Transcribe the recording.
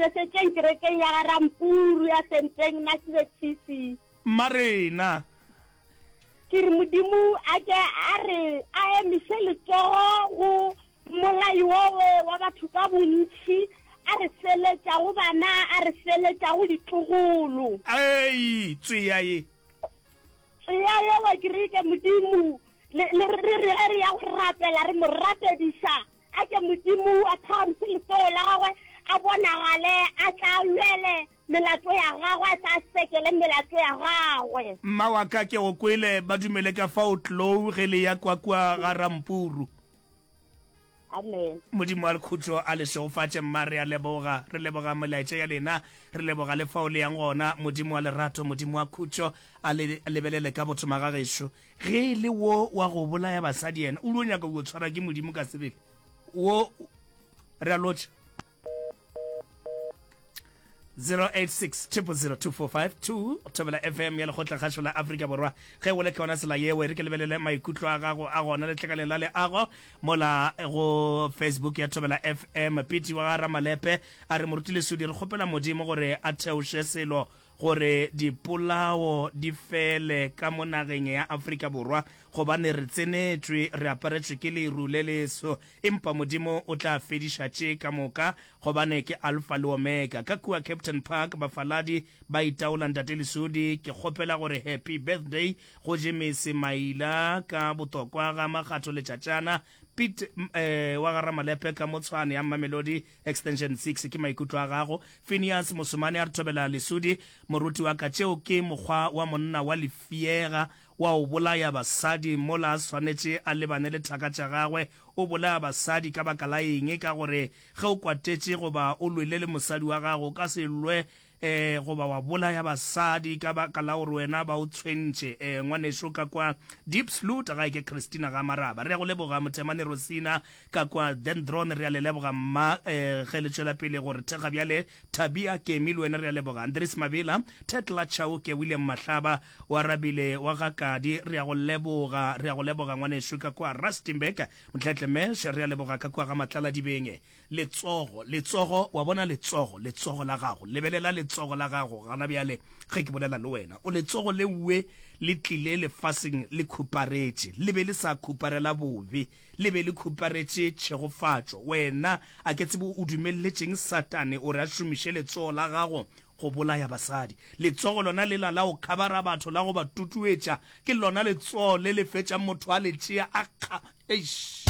se kerekeng ya Rampuru ya Senteng National Marina ke re modimo a ke a re a emise letsogo go molai wa batho ka bontši a re seletša go bana a re seletša go ditlogolo ei tseya ye ya wa ke re ke modimo le re ya go rapela re mo rapediša a ke modimo a thamse letsogo la gagwe a bonagale a tla lwele melato ya gagwe a tla sekele melato ya gagwe mma wa ka ke go kwele ba dumele ka fa o tlow ge le ya kwa ga Rampuru. amen modimo a lekhutlo a le segofatše mma re leboga molaetša ya lena re leboga le fa o le yang gona modimo wa lerato modimo wa khutlo a lebelele ka bothoma ga gešo ge le wo wa go bolaya basadi yena o lo nyaka go tshwara ke modimo ka sebele wo re a lotša 086-000-2452 Thobela FM ya lekgotla kgašo la Afrika Borwa ge go le ka ona tsela yeo re ke lebelele maikutlo a gago a gona letlekaleng la leago mola go Facebook ya Thobela FM piti wa ga Ramalepe a re moruti lesudi re kgopela modimo gore a theoše selo gore dipolao di fele ka mo nageng ya Afrika Borwa gobane re tsenetšwe re aparetšwe ke leru le leso empa modimo o tla fediša tše ka moka gobane ke alpha le omega ka kua Captain Park bafaladi ba itaola ntate lesudi ke kgopela gore happy birthday go Jemese Maila ka botokwa ga magatho letšatšana Pete wa ga Ramalepe ka motshwane ya Mamelodi extension 6 ke maikutlo a gago Phineas Mosumane a re Thobela lesudi moruti wa ka tšeo ke mokgwa wa monna wa lefiega wa o bolaya basadi mola a swanetše a lebane le thaka tša gagwe o bolaya basadi ka baka la eng ka gore ge o kwatetše goba o lwele le mosadi wa gago ka se lwe goba wa bolaya basadi ka baka la gore wena ba o tshwentše ngwanešo ka kwa Deep Sloot ga ke Christina Gamaraba re go leboga Motemane Rosina ka kwa Dendron re a le leboga mma ge le tšwela pele gore thega bjale Tabia Kemi le wena re a leboga Andres Mabila Tetla Chauke William Mahlaba wa Rabile wa Gakadi re a go leboga ngwanešo ka kwa Rustenburg Mtletleme re a leboga ka kwa ga Matlala Dibenge letsogo wa bona letsogo la gago lebelela letsogo la gago gana bjale ge ke bolela le wena o letsogo le uwe le tlile lefaseng le khuparetše le be le sa khuparela bobe le be le khuparetše tšhegofatšo wena a ke tsebo o dumelletšeng satane o re a šomiše letsogo la gago go bolaya basadi letsogo lona le la o khabara batho la go ba tutuetša ke lona letsogo le le fetša motho a le tšea a kga